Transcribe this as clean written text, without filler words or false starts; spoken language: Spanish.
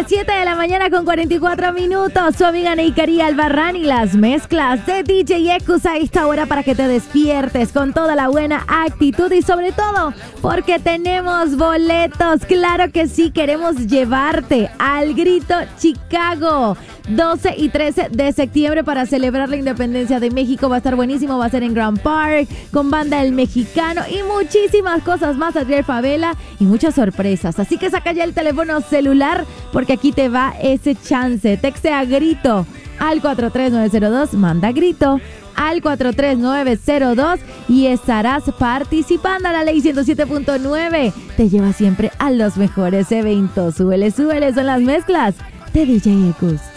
las 7 de la mañana con 44 minutos. Su amiga Neikari Albarrán y las mezclas de DJ Ecus a esta hora para que te despiertes con toda la buena actitud y sobre todo porque tenemos boletos. Claro que sí, queremos llevarte al Grito Chicago. 12 y 13 de septiembre para celebrar la independencia de México. Va a estar buenísimo, va a ser en Grand Park, con banda El Mexicano y muchísimas cosas más. Adriel Favela y muchas sorpresas. Así que saca ya el teléfono celular porque aquí te va ese chance. Textea Grito al 43902, manda Grito al 43902 y estarás participando. La ley 107.9 te lleva siempre a los mejores eventos. Súbele, súbele, son las mezclas de DJ Ecus.